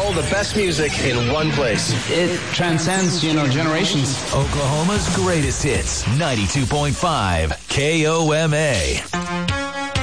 all the best music in one place. It transcends, generations. Oklahoma's greatest hits, 92.5 KOMA.